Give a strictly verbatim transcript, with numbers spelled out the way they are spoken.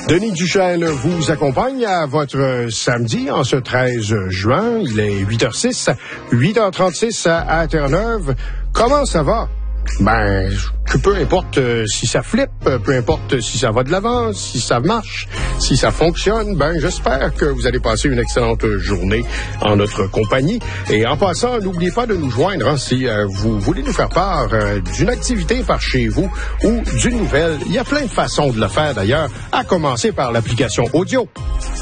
Denis Duchesne vous accompagne à votre samedi en ce treize juin. Il est huit heures six, huit heures trente-six à Terre-Neuve. Comment ça va? Ben, que peu importe euh, si ça flippe, peu importe si ça va de l'avant, si ça marche, si ça fonctionne, ben j'espère que vous allez passer une excellente journée en notre compagnie. Et en passant, n'oubliez pas de nous joindre hein, si euh, vous voulez nous faire part euh, d'une activité par chez vous ou d'une nouvelle. Il y a plein de façons de le faire d'ailleurs, à commencer par l'application audio.